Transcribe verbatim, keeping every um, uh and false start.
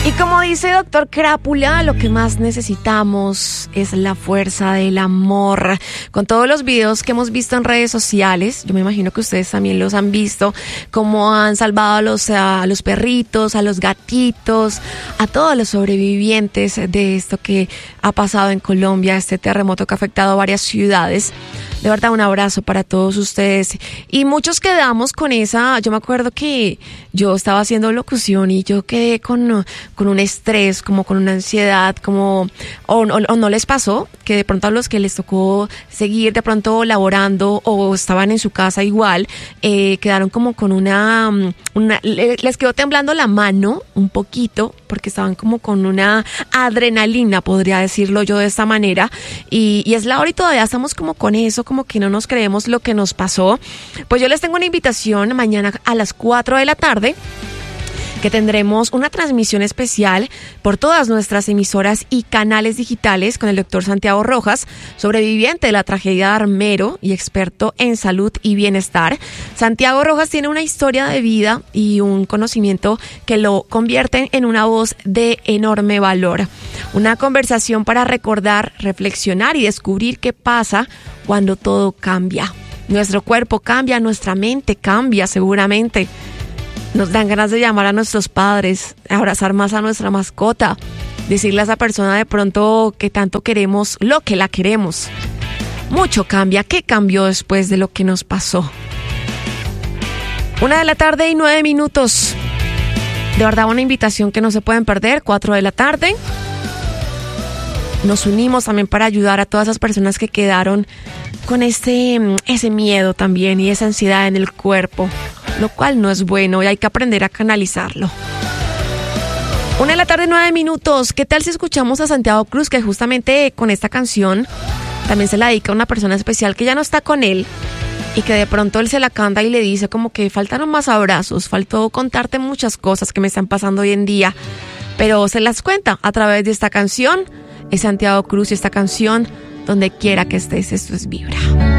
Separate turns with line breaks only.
Y como dice doctor Crápula, lo que más necesitamos es la fuerza del amor. Con todos los videos que hemos visto en redes sociales, yo me imagino que ustedes también los han visto, cómo han salvado a los, a los perritos, a los gatitos, a todos los sobrevivientes de esto que ha pasado en Colombia, este terremoto que ha afectado a varias ciudades. De verdad, un abrazo para todos ustedes. Y muchos quedamos con esa, yo me acuerdo que yo estaba haciendo locución y yo quedé con, con un estrés, como con una ansiedad, como, o, o, o no les pasó, que de pronto a los que les tocó seguir de pronto laborando o estaban en su casa igual, eh, quedaron como con una, una, les quedó temblando la mano un poquito, porque estaban como con una adrenalina, podría decirlo yo de esta manera, y, y es la hora y todavía estamos como con eso, como que no nos creemos lo que nos pasó. Pues yo les tengo una invitación mañana a las cuatro de la tarde, que tendremos una transmisión especial por todas nuestras emisoras y canales digitales con el doctor Santiago Rojas, sobreviviente de la tragedia de Armero y experto en salud y bienestar. Santiago Rojas tiene una historia de vida y un conocimiento que lo convierten en una voz de enorme valor. Una conversación para recordar, reflexionar y descubrir qué pasa cuando todo cambia. Nuestro cuerpo cambia, nuestra mente cambia seguramente. Nos dan ganas de llamar a nuestros padres, abrazar más a nuestra mascota, decirle a esa persona de pronto que tanto queremos lo que la queremos. Mucho cambia. ¿Qué cambió después de lo que nos pasó? Una de la tarde y nueve minutos. De verdad, una invitación que no se pueden perder. Cuatro de la tarde. Nos unimos también para ayudar a todas esas personas que quedaron con ese, ese miedo también y esa ansiedad en el cuerpo, lo cual no es bueno y hay que aprender a canalizarlo. Una de la tarde, nueve minutos. ¿Qué tal si escuchamos a Santiago Cruz, que justamente con esta canción también se la dedica a una persona especial que ya no está con él y que de pronto él se la canta y le dice como que faltaron más abrazos, faltó contarte muchas cosas que me están pasando hoy en día, pero se las cuenta a través de esta canción? Es Santiago Cruz y esta canción, Donde quiera que estés, esto es Vibra.